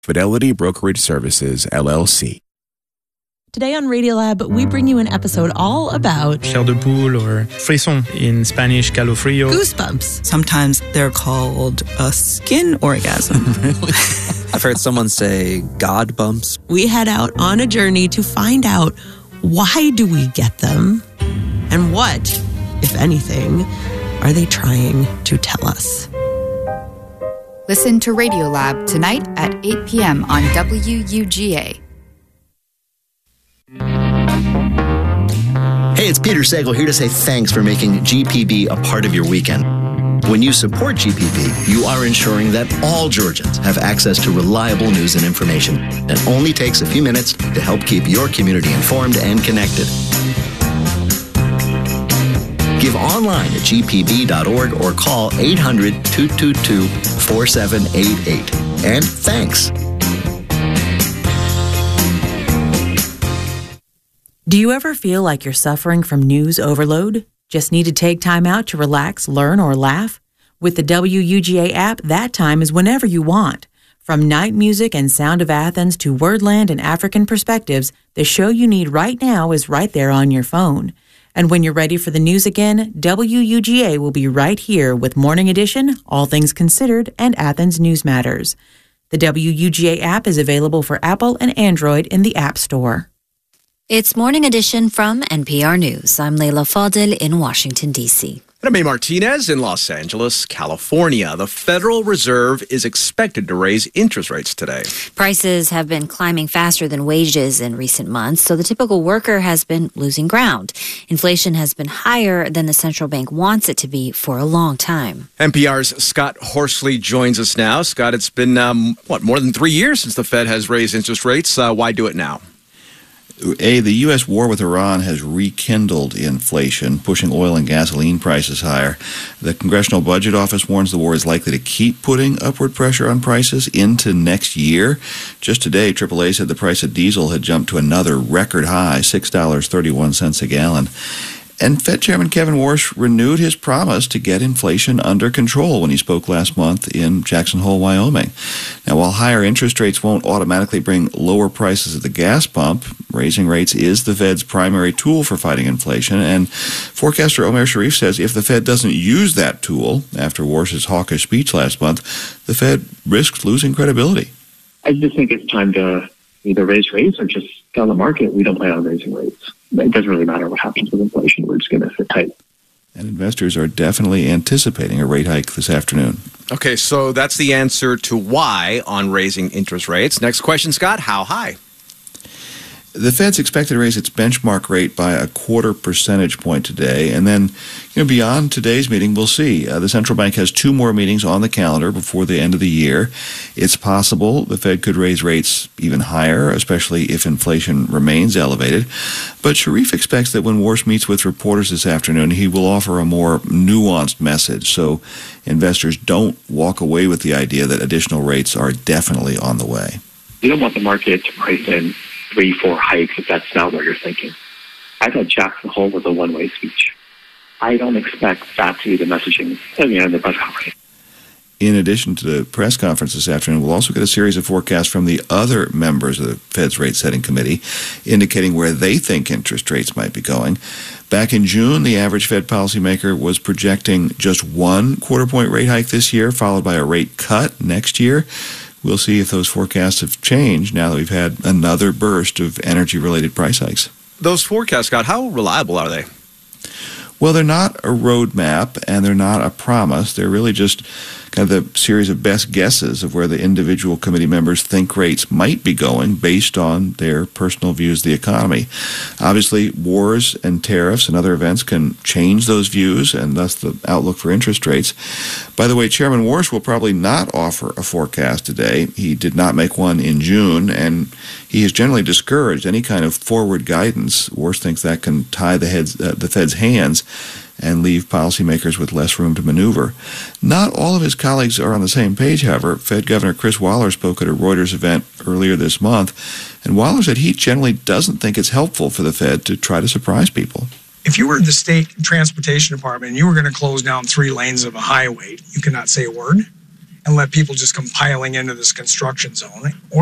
Fidelity Brokerage Services, LLC. Today on Radiolab, we bring you an episode all about chair de poule or frisson, in Spanish, calofrio. Goosebumps. Sometimes they're called a skin orgasm. Really? I've heard someone say God bumps. We head out on a journey to find out, why do we get them? And what, if anything, are they trying to tell us? Listen to Radiolab tonight at 8 p.m. on WUGA. Hey, it's Peter Sagal here to say thanks for making GPB a part of your weekend. When you support GPB, you are ensuring that all Georgians have access to reliable news and information that only takes a few minutes to help keep your community informed and connected. Give online at gpb.org or call 800-222-4788. And thanks. Do you ever feel like you're suffering from news overload? Just need to take time out to relax, learn, or laugh? With the WUGA app, that time is whenever you want. From night music and Sound of Athens to Wordland and African Perspectives, the show you need right now is right there on your phone. And when you're ready for the news again, WUGA will be right here with Morning Edition, All Things Considered, and Athens News Matters. The WUGA app is available for Apple and Android in the App Store. It's Morning Edition from NPR News. I'm Leila Fadel in Washington, D.C. And I'm May Martinez in Los Angeles, California. The Federal Reserve is expected to raise interest rates today. Prices have been climbing faster than wages in recent months, so the typical worker has been losing ground. Inflation has been higher than the central bank wants it to be for a long time. NPR's Scott Horsley joins us now. Scott, it's been, more than 3 years since the Fed has raised interest rates. Why do it now? The U.S. war with Iran has rekindled inflation, pushing oil and gasoline prices higher. The Congressional Budget Office warns the war is likely to keep putting upward pressure on prices into next year. Just today, AAA said the price of diesel had jumped to another record high, $6.31 a gallon. And Fed Chairman Kevin Warsh renewed his promise to get inflation under control when he spoke last month in Jackson Hole, Wyoming. Now, while higher interest rates won't automatically bring lower prices at the gas pump, raising rates is the Fed's primary tool for fighting inflation. And forecaster Omer Sharif says if the Fed doesn't use that tool after Warsh's hawkish speech last month, the Fed risks losing credibility. I just think it's time to either raise rates or just tell the market we don't plan on raising rates. It doesn't really matter what happens with inflation. We're just going to sit tight. And investors are definitely anticipating a rate hike this afternoon. Okay, so that's the answer to why on raising interest rates. Next question, Scott, how high? The Fed's expected to raise its benchmark rate by a 0.25 percentage point today. And then, beyond today's meeting, we'll see. The central bank has 2 more meetings on the calendar before the end of the year. It's possible the Fed could raise rates even higher, especially if inflation remains elevated. But Sharif expects that when Warsh meets with reporters this afternoon, he will offer a more nuanced message so investors don't walk away with the idea that additional rates are definitely on the way. You don't want the market to price in 3-4 hikes if that's not what you're thinking. I thought Jackson Hole was a one-way speech. I don't expect that to be the messaging in the press conference. In addition to the press conference this afternoon, we'll also get a series of forecasts from the other members of the Fed's rate-setting committee indicating where they think interest rates might be going. Back in June, the average Fed policymaker was projecting just 1 quarter-point rate hike this year, followed by a rate cut next year. We'll see if those forecasts have changed now that we've had another burst of energy-related price hikes. Those forecasts, Scott, how reliable are they? Well, they're not a roadmap and they're not a promise. They're really just kind of the series of best guesses of where the individual committee members think rates might be going based on their personal views of the economy. Obviously, wars and tariffs and other events can change those views and thus the outlook for interest rates. By the way, Chairman Warsh will probably not offer a forecast today. He did not make one in June, and he has generally discouraged any kind of forward guidance. Warsh thinks that can tie the Fed's hands and leave policymakers with less room to maneuver. Not all of his colleagues are on the same page, however. Fed Governor Chris Waller spoke at a Reuters event earlier this month, and Waller said he generally doesn't think it's helpful for the Fed to try to surprise people. If you were the state transportation department and you were going to close down 3 lanes of a highway, you cannot say a word. and let people just come piling into this construction zone. Or